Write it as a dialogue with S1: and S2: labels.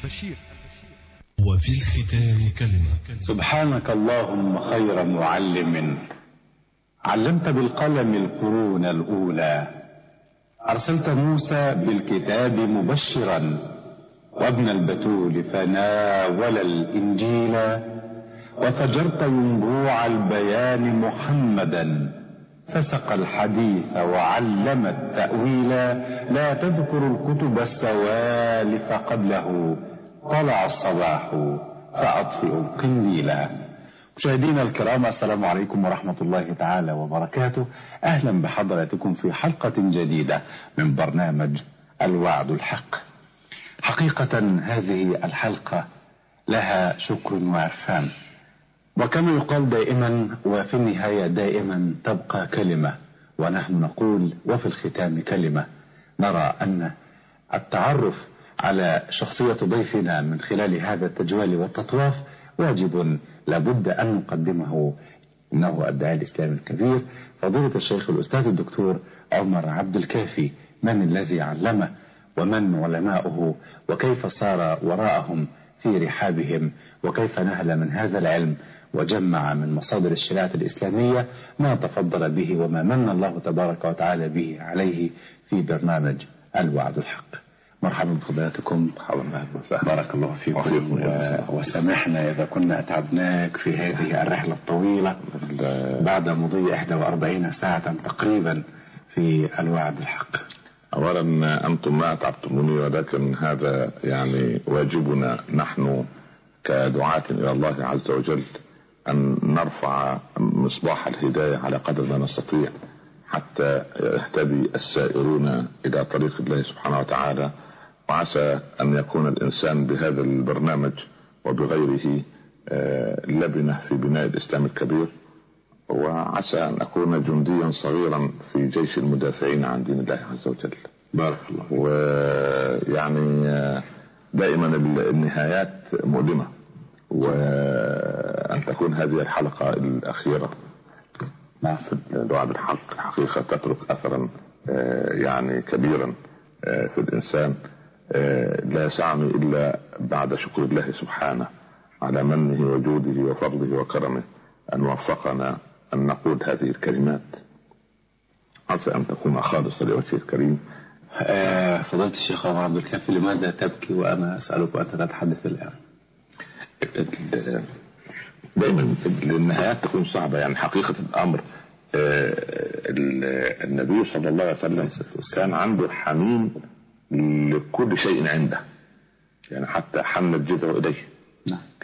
S1: وفي الختام كلمة.
S2: سبحانك اللهم خير معلم، علمت بالقلم القرون الأولى، أرسلت موسى بالكتاب مبشرا، وابن البتول فناول الإنجيل، وفجرت ينبوع البيان محمدا، فسق الحديث وعلم التأويل. لا تذكر الكتب السوالف قبله، طلع الصباح فأطفئ القنديل. مشاهدينا الكرام، السلام عليكم ورحمة الله تعالى وبركاته. أهلا بحضراتكم في حلقة جديدة من برنامج الوعد الحق. حقيقة هذه الحلقة لها شكر وعرفان، وكما يقال دائما وفي النهاية دائما تبقى كلمة، ونحن نقول وفي الختام كلمة. نرى أن التعرف على شخصية ضيفنا من خلال هذا التجوال والتطواف واجب لابد أن نقدمه. إنه الداعية الإسلامي الكبير فضيلة الشيخ الأستاذ الدكتور عمر عبد الكافي. من الذي علمه ومن علماؤه وكيف صار وراءهم في رحابهم، وكيف نهل من هذا العلم وجمع من مصادر الشريعة الإسلامية ما تفضل به وما من الله تبارك وتعالى به عليه في برنامج الوعد الحق. مرحبا بفضيلتكم. بارك الله فيكم وسامحنا إذا كنا أتعبناك في هذه الرحلة الطويلة بعد مضي 41 ساعة تقريبا في الوعد الحق.
S3: أولا أنتم ما أتعبتموني، ولكن هذا يعني واجبنا نحن كدعاة إلى الله عز وجل أن نرفع مصباح الهداية على قدر ما نستطيع حتى يهتدي السائرون إلى طريق الله سبحانه وتعالى. وعسى أن يكون الإنسان بهذا البرنامج وبغيره لبنة في بناء الإسلام الكبير، وعسى أن أكون جنديا صغيرا في جيش المدافعين عن دين الله عز وجل.
S2: بارك الله.
S3: ويعني دائما النهايات مؤلمة، وأن تكون هذه الحلقة الأخيرة في الوعد الحق حقيقة تترك أثرا يعني كبيرا في الإنسان. لا يسعني إلا بعد شكر الله سبحانه على منه وجوده وفضله وكرمه أن وفقنا أن نقول هذه الكلمات، عسى أن تكون خالصة لوجهه الكريم.
S2: فضلت الشيخ عمر عبد الكافي، لماذا تبكي وأنا أسألك وأنت تتحدث الآن؟
S3: دائما النهايات تكون صعبة. يعني حقيقة الأمر النبي صلى الله عليه وسلم كان عنده حنين لكل شيء عنده، يعني حتى حمل جذعه إليه.